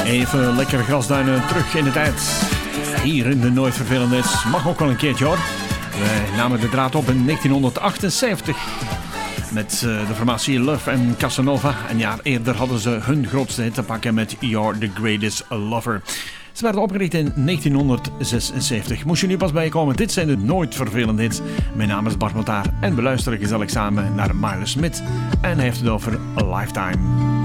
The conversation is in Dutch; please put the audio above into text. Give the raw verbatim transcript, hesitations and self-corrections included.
Even lekker grasduinen terug in de tijd. Hier in de Nooit Vervelend Hits. Mag ook wel een keertje hoor. Wij namen de draad op in negentienhonderdachtenzeventig. Met uh, de formatie Love en Casanova. Een jaar eerder hadden ze hun grootste hit te pakken met You're the Greatest Lover. Ze werden opgericht in negentienhonderdzesenzeventig. Moest je nu pas bijkomen, dit zijn de Nooit Vervelend Hits. Mijn naam is Bart Motaar en we luisteren gezellig samen naar Miles Smith. En hij heeft het over A Lifetime.